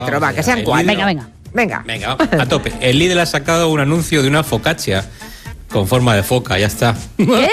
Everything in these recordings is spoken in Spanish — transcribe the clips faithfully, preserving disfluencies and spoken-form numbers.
Pero va, que sean cuatro. Venga, venga. Venga. Venga, a tope. El Lidl ha sacado un anuncio de una focaccia con forma de foca, ya está. ¿Qué?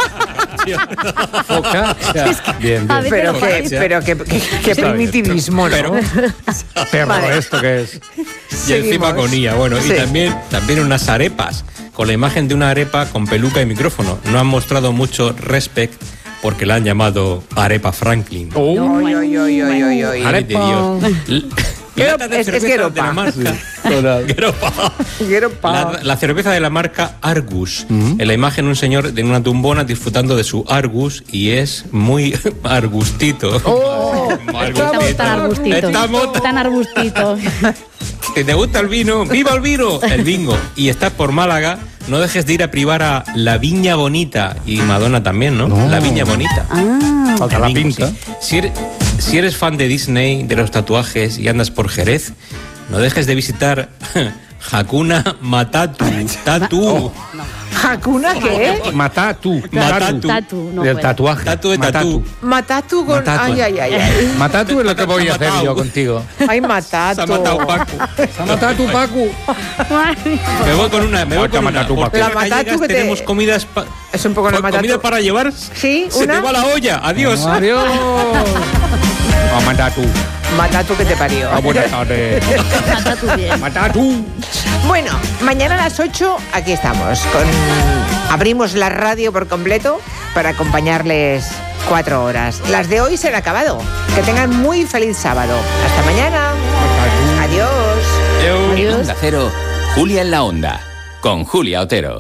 Focaccia. Es que Bien, a bien. veces Pero lo qué, hay. pero qué, qué, qué Está bien, primitivismo, ¿no? pero- Perro, Vale. ¿esto qué es? Y Seguimos. encima con I A. Bueno, Sí. y también, también unas arepas, con la imagen de una arepa con peluca y micrófono. No han mostrado mucho respect porque la han llamado Arepa Franklin. Oh, Oy, oy, oy, oy, oy, oy. Ay, de Dios. L- Guero- lata de es- es cerveza gueropa. de la marca. total. Gueropa. Quiero pa- La, la cerveza de la marca Argus. En la imagen un señor de una tumbona disfrutando de su Argus y es muy argustito. Oh, Estamos tan arbustitos. Estamos tan- Tan arbustitos. Si te gusta el vino, ¡viva el vino! El bingo. Y estás por Málaga, no dejes de ir a privar a La Viña Bonita. Y Madonna también, ¿no? No. La Viña Bonita. Ah, Falta El la bingo, pinta. sí. Si eres, si eres fan de Disney, de los tatuajes y andas por Jerez, no dejes de visitar Hakuna Matatu. Tatu. ¿Hakuna qué? Matatu. Matatu. Tatu, no Del puede. tatuaje. Tatu de tatú. Matatu con... Matatu. Ay, ay, ay, ay. Matatu es lo que voy a hacer Matau. yo contigo. Ay, Se ha Matatu. matado Paco. Se ha matado tu Pacu. Me voy con una. Me voy Otra con una. Matatu, Porque La en Matatu Gallegas que te- tenemos comidas. pa- Es un poco la pa- Matatu. comida para llevar. Sí, Se una. te va la olla. Adiós. Adiós. Oh, Matatu. Matatu que te parió. Ah, buenas tardes. Mata tú bien. Matatu. Bueno, mañana a las ocho aquí estamos. Con... Abrimos la radio por completo para acompañarles cuatro horas. Las de hoy se han acabado. Que tengan muy feliz sábado. Hasta mañana. Adiós. Eu- En Onda Cero, Julia en la Onda, con Julia Otero.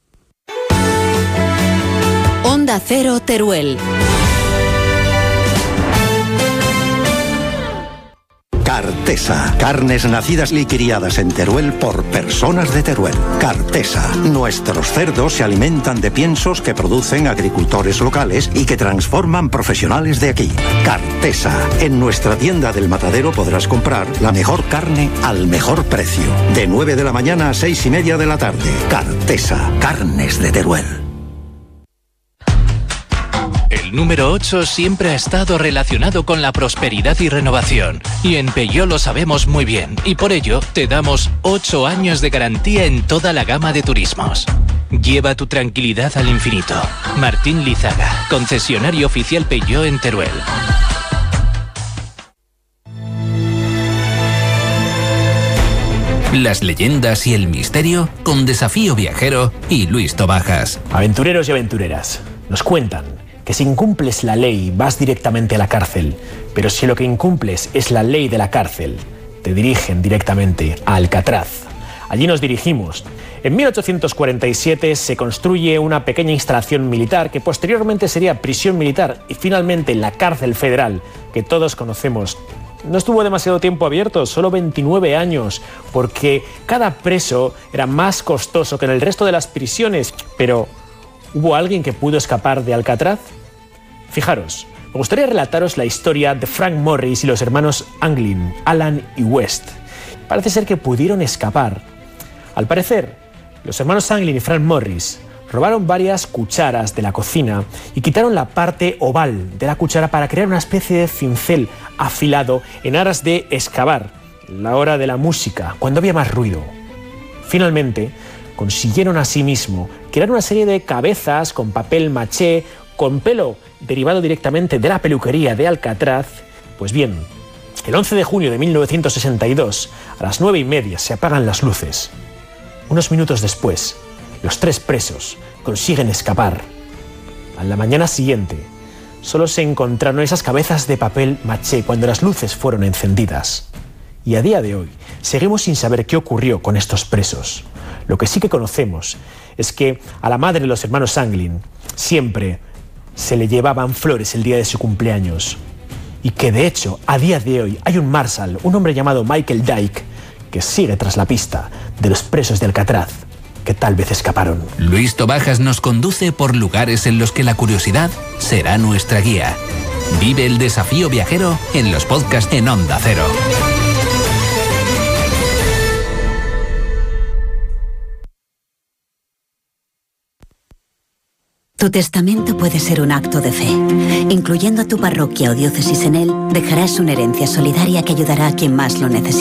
Onda Cero Teruel. Cartesa. Carnes nacidas y criadas en Teruel por personas de Teruel. Cartesa. Nuestros cerdos se alimentan de piensos que producen agricultores locales y que transforman profesionales de aquí. Cartesa. En nuestra tienda del Matadero podrás comprar la mejor carne al mejor precio. De nueve de la mañana a seis y media de la tarde. Cartesa. Carnes de Teruel. El número ocho siempre ha estado relacionado con la prosperidad y renovación. Y en Peugeot lo sabemos muy bien. Y por ello, te damos ocho años de garantía en toda la gama de turismos. Lleva tu tranquilidad al infinito. Martín Lizaga, concesionario oficial Peugeot en Teruel. Las leyendas y el misterio con Desafío Viajero y Luis Tobajas. Aventureros y aventureras, nos cuentan que si incumples la ley vas directamente a la cárcel, pero si lo que incumples es la ley de la cárcel, te dirigen directamente a Alcatraz. Allí nos dirigimos. En mil ochocientos cuarenta y siete se construye una pequeña instalación militar que posteriormente sería prisión militar y finalmente la cárcel federal que todos conocemos. No estuvo demasiado tiempo abierto, solo veintinueve años, porque cada preso era más costoso que en el resto de las prisiones. Pero, ¿hubo alguien que pudo escapar de Alcatraz? Fijaros, me gustaría relataros la historia de Frank Morris y los hermanos Anglin, Alan y West. Parece ser que pudieron escapar. Al parecer, los hermanos Anglin y Frank Morris robaron varias cucharas de la cocina y quitaron la parte oval de la cuchara para crear una especie de cincel afilado en aras de excavar la hora de la música, cuando había más ruido. Finalmente, consiguieron asimismo crear una serie de cabezas con papel maché, con pelo derivado directamente de la peluquería de Alcatraz. Pues bien, el once de junio de mil novecientos sesenta y dos, a las nueve y media, se apagan las luces. Unos minutos después, los tres presos consiguen escapar. A la mañana siguiente, solo se encontraron esas cabezas de papel maché cuando las luces fueron encendidas. Y a día de hoy, seguimos sin saber qué ocurrió con estos presos. Lo que sí que conocemos es que a la madre de los hermanos Anglin siempre se le llevaban flores el día de su cumpleaños. Y que de hecho, a día de hoy, hay un marshal, un hombre llamado Michael Dyke, que sigue tras la pista de los presos de Alcatraz, que tal vez escaparon. Luis Tobajas nos conduce por lugares en los que la curiosidad será nuestra guía. Vive el Desafío Viajero en los podcasts en Onda Cero. Tu testamento puede ser un acto de fe. Incluyendo a tu parroquia o diócesis en él, dejarás una herencia solidaria que ayudará a quien más lo necesite.